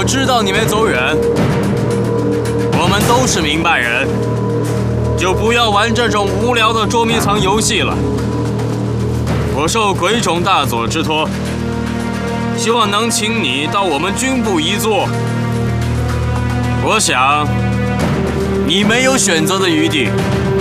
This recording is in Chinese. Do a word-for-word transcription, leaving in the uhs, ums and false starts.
我知道你没走远，我们都是明白人，就不要玩这种无聊的捉迷藏游戏了。我受鬼冢大佐之托，希望能请你到我们军部一坐。我想，你没有选择的余地。